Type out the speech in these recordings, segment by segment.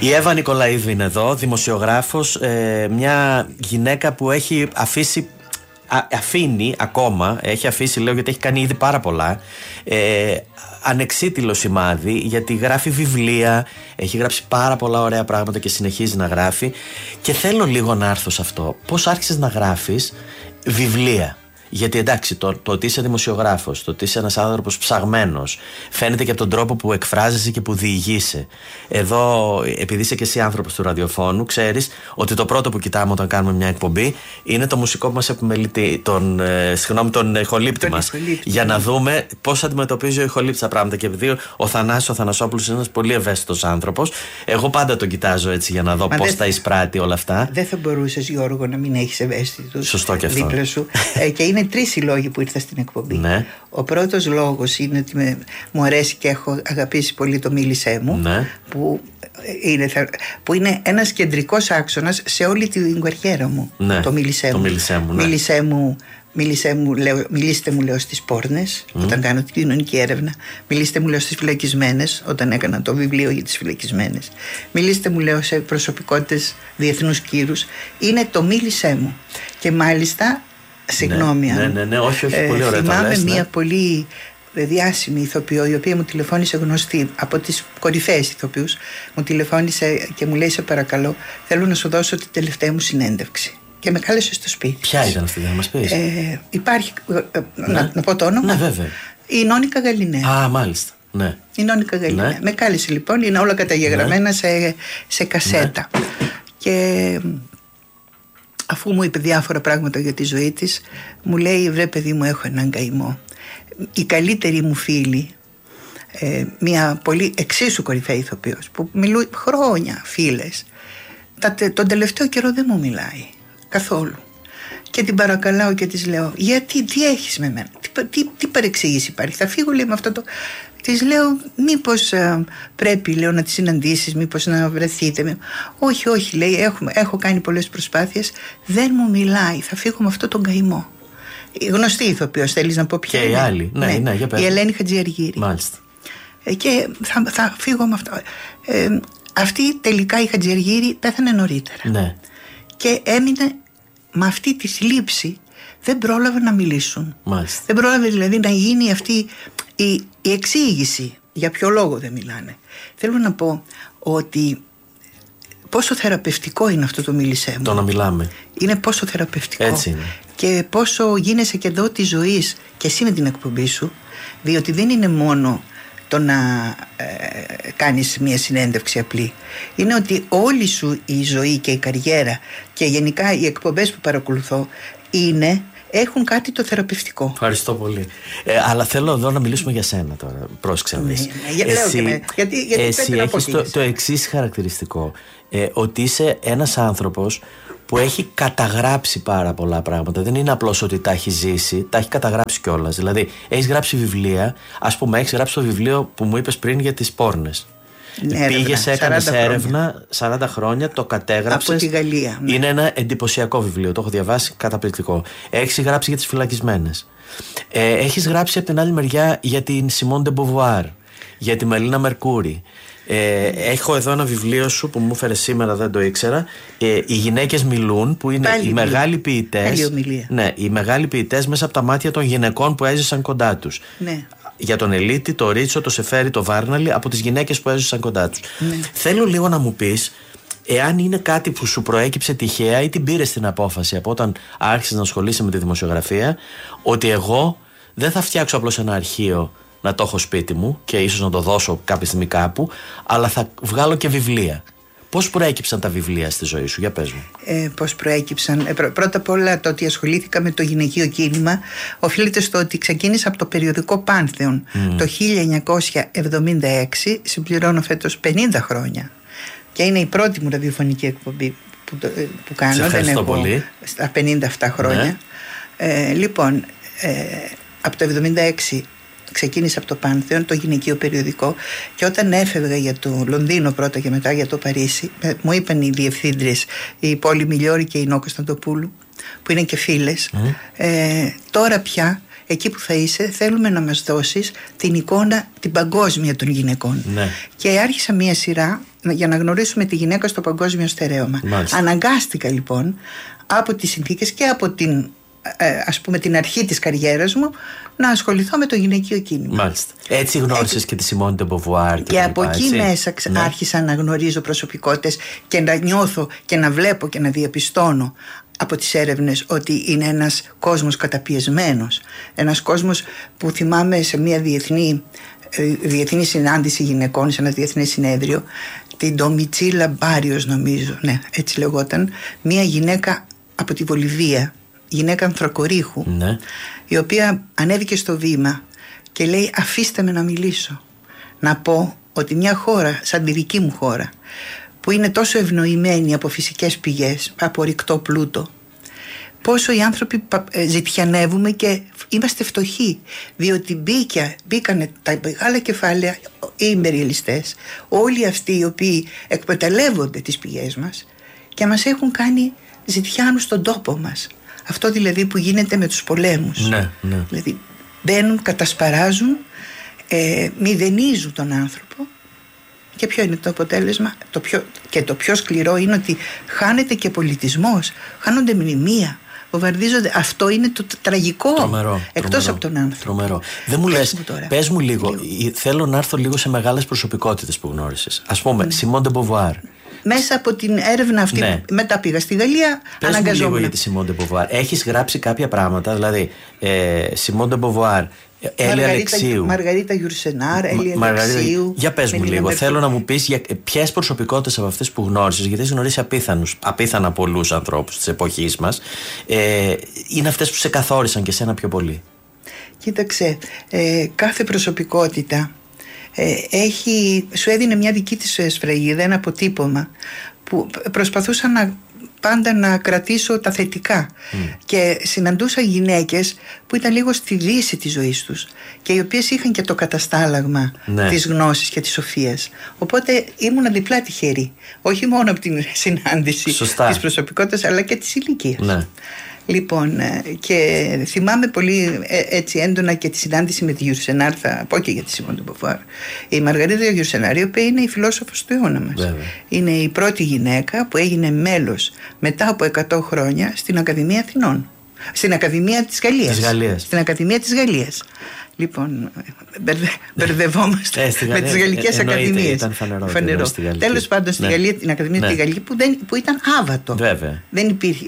Η Εύα Νικολαίδου είναι εδώ, δημοσιογράφος, μια γυναίκα που έχει αφήνει ακόμα, έχει αφήσει λέω γιατί έχει κάνει ήδη πάρα πολλά, ανεξίτηλο σημάδι, γιατί γράφει βιβλία, έχει γράψει πάρα πολλά ωραία πράγματα και συνεχίζει να γράφει. Και θέλω λίγο να έρθω σε αυτό. Πώς άρχισες να γράφεις βιβλία? Γιατί εντάξει, το ότι είσαι δημοσιογράφος, το ότι είσαι ένας άνθρωπος ψαγμένος, φαίνεται και από τον τρόπο που εκφράζεσαι και που διηγείσαι. Εδώ, επειδή είσαι και εσύ άνθρωπος του ραδιοφώνου, ξέρεις ότι το πρώτο που κοιτάμε όταν κάνουμε μια εκπομπή είναι το μουσικό που μας επιμελητεί, τον ηχολήπτη μας. Για να δούμε πώς αντιμετωπίζει ο ηχολήπτης τα πράγματα. Και επειδή ο Θανάσης ο Θανασόπουλος είναι ένας πολύ ευαίσθητος άνθρωπος, εγώ πάντα τον κοιτάζω έτσι για να δω πώς τα εισπράττει όλα αυτά. Δεν θα μπορούσες, Γιώργο, να μην έχεις ευαίσθητους δίπλα σου. Και είναι τρεις οι λόγοι που ήρθα στην εκπομπή. Ναι. Ο πρώτος λόγος είναι ότι μου αρέσει και έχω αγαπήσει πολύ το «Μίλησέ μου», ναι. που είναι ένας κεντρικός άξονας σε όλη την καριέρα μου. Ναι. Το «Μίλησέ μου». Μίλησέ μου, μιλήστε μου, λέω, στις πόρνες, όταν κάνω την κοινωνική έρευνα. Μιλήστε μου, λέω, στις φυλακισμένες, όταν έκανα το βιβλίο για τις φυλακισμένες. Μιλήστε μου, λέω, σε προσωπικότητες διεθνούς κύρους. Είναι το «Μίλησέ μου». Και μάλιστα, συγγνώμη, όχι, πολύ ωραία. Θυμάμαι μια πολύ διάσημη ηθοποιό, η οποία μου τηλεφώνησε, γνωστή από τις κορυφαίες ηθοποιούς, μου τηλεφώνησε και μου λέει: σε παρακαλώ, θέλω να σου δώσω την τελευταία μου συνέντευξη. Και με κάλεσε στο σπίτι. Ποια ήταν αυτή, να μας πεις? Υπάρχει. Να πω το όνομα. Ναι, βέβαια. Η Νόνικα Γαλινέα. Α, μάλιστα. Ναι. Η Νόνικα Γαλινέα. Ναι. Με κάλεσε λοιπόν, είναι όλα καταγεγραμμένα σε κασέτα. Ναι. Και αφού μου είπε διάφορα πράγματα για τη ζωή της, μου λέει: βρε παιδί μου, έχω έναν καημό. Η καλύτερη μου φίλη, μια πολύ εξίσου κορυφαία ηθοποιός, που μιλούν χρόνια, φίλες, τον τελευταίο καιρό δεν μου μιλάει καθόλου. Και την παρακαλάω και της λέω: γιατί, τι έχεις με μένα, τι παρεξήγηση υπάρχει? Θα φύγω, λέει, με αυτό το. Της λέω: μήπως πρέπει, λέω, να τη συναντήσεις, μήπως να βρεθείτε? Όχι, λέει, έχω κάνει πολλές προσπάθειες, δεν μου μιλάει, θα φύγω με αυτό τον καημό. Η γνωστή ηθοποιός, θέλεις να πω ποια? Και η άλλη, ναι, για πες. Η Ελένη Χατζιαργύρη. Μάλιστα. Και θα φύγω με αυτό. Αυτή τελικά, η Χατζιαργύρη, πέθανε νωρίτερα. Ναι. Και έμεινε με αυτή τη θλίψη, δεν πρόλαβε να μιλήσουν. Μάλιστα. Δεν πρόλαβε δηλαδή να γίνει αυτή η εξήγηση για ποιο λόγο δεν μιλάνε. Θέλω να πω ότι πόσο θεραπευτικό είναι αυτό το «Μίλησέ μου». Το να μιλάμε. Είναι πόσο θεραπευτικό. Έτσι είναι. Και πόσο γίνεσαι και εδώ της ζωής και εσύ με την εκπομπή σου, διότι δεν είναι μόνο το να κάνεις μια συνέντευξη απλή. Είναι ότι όλη σου η ζωή και η καριέρα και γενικά οι εκπομπές που παρακολουθώ έχουν κάτι το θεραπευτικό. Ευχαριστώ πολύ. Αλλά θέλω εδώ να μιλήσουμε για σένα τώρα. Πρόσεξε να δεις. Γιατί εσύ έχεις το εξής χαρακτηριστικό. Ότι είσαι ένας άνθρωπος που έχει καταγράψει πάρα πολλά πράγματα. Δεν είναι απλώς ότι τα έχει ζήσει, τα έχει καταγράψει κιόλας. Δηλαδή, έχεις γράψει βιβλία. Ας πούμε, έχεις γράψει το βιβλίο που μου είπες πριν για τις πόρνες. Πήγες, έκανες έρευνα 40 χρόνια, το κατέγραψες. Από τη Γαλλία. Ναι. Είναι ένα εντυπωσιακό βιβλίο, το έχω διαβάσει, καταπληκτικό. Έχεις γράψει για τις φυλακισμένες. Έχεις γράψει από την άλλη μεριά για την Σιμών ντε Μποβουάρ, για τη Μελίνα Μερκούρη. Έχω εδώ ένα βιβλίο σου που μου έφερε σήμερα, δεν το ήξερα. Οι γυναίκες μιλούν, που είναι οι μεγάλοι ποιητές. Ναι, οι μεγάλοι ποιητές μέσα από τα μάτια των γυναικών που έζησαν κοντά τους. Ναι. Για τον Ελίτη, το Ρίτσο, το Σεφέρι, το Βάρναλι, από τις γυναίκες που έζησαν κοντά τους. Ναι. Θέλω λίγο να μου πεις, εάν είναι κάτι που σου προέκυψε τυχαία ή την πήρες την απόφαση από όταν άρχισες να ασχολείσαι με τη δημοσιογραφία, ότι εγώ δεν θα φτιάξω απλώς ένα αρχείο να το έχω σπίτι μου και ίσως να το δώσω κάποια στιγμή κάπου, αλλά θα βγάλω και βιβλία. Πώς προέκυψαν τα βιβλία στη ζωή σου, για πες μου? Πώς προέκυψαν? Πρώτα απ' όλα, το ότι ασχολήθηκα με το γυναικείο κίνημα οφείλεται στο ότι ξεκίνησα από το περιοδικό Πάνθεον το 1976, συμπληρώνω φέτος 50 χρόνια. Και είναι η πρώτη μου ραδιοφωνική εκπομπή που κάνω. Σε ευχαριστώ πολύ. Στα 57 χρόνια. Ναι. Λοιπόν, από το 1976 ξεκίνησα από το Πάνθεον, το γυναικείο περιοδικό, και όταν έφευγα για το Λονδίνο πρώτα και μετά για το Παρίσι, μου είπαν οι διευθύντριες, η Πόλη Μιλιόρη και η Νό Κωνσταντοπούλου, που είναι και φίλες, τώρα πια εκεί που θα είσαι θέλουμε να μας δώσεις την εικόνα την παγκόσμια των γυναικών. Ναι. Και άρχισα μία σειρά για να γνωρίσουμε τη γυναίκα στο παγκόσμιο στερέωμα. Μάλιστα. Αναγκάστηκα λοιπόν από τις συνθήκες και από την αρχή της καριέρας μου να ασχοληθώ με το γυναικείο κίνημα. Μάλιστα. Έτσι γνώρισες και τη Σιμών ντε Μποβουάρ και από εκεί μέσα άρχισα να γνωρίζω προσωπικότητες και να νιώθω και να βλέπω και να διαπιστώνω από τις έρευνες ότι είναι ένας κόσμος καταπιεσμένος, ένας κόσμος που θυμάμαι σε μια διεθνή συνάντηση γυναικών, σε ένα διεθνές συνέδριο, την Ντομιτσίλα Μπάριος νομίζω, ναι έτσι λεγόταν, μια γυναίκα από τη Βολιβία, γυναίκα ανθρακορίχου, ναι, η οποία ανέβηκε στο βήμα και λέει αφήστε με να μιλήσω, να πω ότι μια χώρα σαν τη δική μου χώρα που είναι τόσο ευνοημένη από φυσικές πηγές, από ρηκτό πλούτο, πόσο οι άνθρωποι ζητιανεύουμε και είμαστε φτωχοί, διότι μπήκανε τα μεγάλα κεφάλαια, οι ιμπεριαλιστές, όλοι αυτοί οι οποίοι εκμεταλλεύονται τις πηγές μας και μας έχουν κάνει ζητιάνους στον τόπο μας. Αυτό δηλαδή που γίνεται με τους πολέμους. Ναι. Δηλαδή μπαίνουν, κατασπαράζουν, μηδενίζουν τον άνθρωπο. Και ποιο είναι το αποτέλεσμα? Το πιο σκληρό είναι ότι χάνεται και πολιτισμός, χάνονται μνημεία, βομβαρδίζονται. Αυτό είναι το τραγικό. Εκτός από τον άνθρωπο. Τρομερό. Δεν μου λες, πες μου λίγο. Θέλω να έρθω λίγο σε μεγάλες προσωπικότητες που γνώρισες. Ας πούμε, Σιμών ντε Μποβουάρ. Μέσα από την έρευνα αυτή, ναι. Μετά πήγα στη Γαλλία, αναγκαζόμουν. Πες μου λίγο για τη Σιμών ντε Μποβουάρ. Έχεις γράψει κάποια πράγματα, δηλαδή Σιμών ντε Μποβουάρ, Έλλη Αλεξίου. Μαργαρίτα Γιουρσενάρ, Έλλη Αλεξίου. Για πες μου λίγο, θέλω να μου πεις για ποιες προσωπικότητες από αυτές που γνώρισες, γιατί έχεις γνωρίσει απίθανα πολλούς ανθρώπους της εποχής μας, είναι αυτές που σε καθόρισαν και σένα πιο πολύ? Κοίταξε, κάθε προσωπικότητα σου έδινε μια δική της σφραγίδα, ένα αποτύπωμα που προσπαθούσα πάντα να κρατήσω τα θετικά και συναντούσα γυναίκες που ήταν λίγο στη δύση της ζωής τους και οι οποίες είχαν και το καταστάλαγμα της γνώσης και της σοφίας, οπότε ήμουν διπλά τυχερή, όχι μόνο από την συνάντηση της προσωπικότητας αλλά και της ηλικίας. Λοιπόν, και θυμάμαι πολύ έτσι έντονα και τη συνάντηση με τη Γιουρσενάρ, θα πω και για τη Σιμών ντε Μποβουάρ. Η Μαργαρίτα Γιουρσενάρ, η οποία είναι η φιλόσοφος του αιώνα μας. Βέβαια. Είναι η πρώτη γυναίκα που έγινε μέλος μετά από 100 χρόνια στην Ακαδημία Αθηνών. Στην Ακαδημία της Γαλλίας. Στην Ακαδημία της Γαλλίας. Λοιπόν, μπερδευόμαστε με τις γαλλικές ακαδημίες. Ήταν φανερό. Τέλος πάντων, στη Γαλλία, την Ακαδημία τη Γαλλική που ήταν άβατο. Βέβαια. Δεν υπήρχε.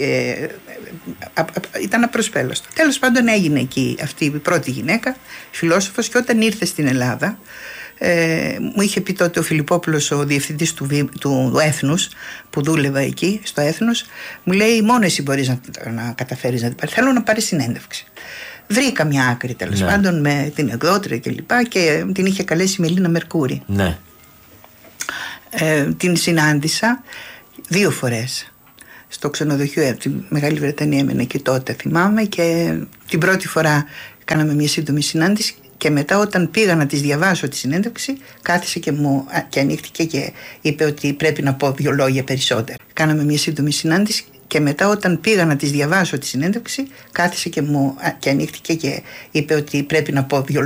Ήταν απροσπέλαστο. Τέλος πάντων, έγινε εκεί αυτή η πρώτη γυναίκα, φιλόσοφος, και όταν ήρθε στην Ελλάδα, μου είχε πει τότε ο Φιλιππόπουλος, ο διευθυντής του Έθνους, που δούλευα εκεί στο Έθνος, μου λέει: μόνο εσύ μπορείς να καταφέρεις να την πάρεις. Θέλω να πάρεις συνέντευξη. Βρήκα μια άκρη τέλος πάντων με την εκδότρια και λοιπά, και την είχε καλέσει η Μελίνα Μερκούρη. Ναι. Την συνάντησα 2 φορές στο ξενοδοχείο από τη Μεγάλη Βρετανία, έμενε και τότε θυμάμαι, και την πρώτη φορά κάναμε μια σύντομη συνάντηση και μετά όταν πήγα να της διαβάσω τη συνέντευξη κάθισε και ανοίχτηκε και είπε ότι πρέπει να πω 2 λόγια περισσότερα. Κάναμε μια σύντομη συνάντηση και μετά όταν πήγα να της διαβάσω τη συνέντευξη κάθισε και ανοίχτηκε και είπε ότι πρέπει να πω 2 λόγια.